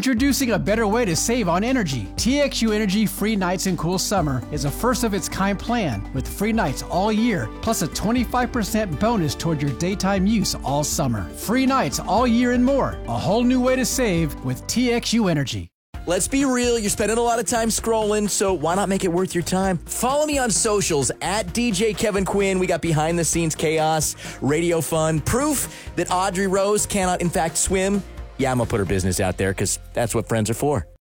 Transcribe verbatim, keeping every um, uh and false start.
Introducing a better way to save on energy. T X U Energy Free Nights and Cool Summer is a first-of-its-kind plan with free nights all year, plus a twenty-five percent bonus toward your daytime use all summer. Free nights all year and more. A whole new way to save with T X U Energy. Let's be real, you're spending a lot of time scrolling, so why not make it worth your time? Follow me on socials, at D J Kevin Quinn. We got behind-the-scenes chaos, radio fun, proof that Audrey Rose cannot, in fact, swim. Yeah, I'm going to put her business out there because that's what friends are for.